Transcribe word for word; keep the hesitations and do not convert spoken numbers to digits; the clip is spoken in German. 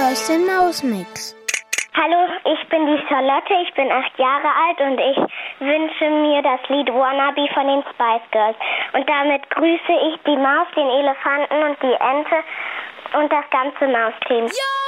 hörst den Mausmix. Hallo, ich bin die Charlotte, ich bin acht Jahre alt und ich wünsche mir das Lied Wannabe von den Spice Girls. Und damit grüße ich die Maus, den Elefanten und die Ente und das ganze Mausteam. Ja!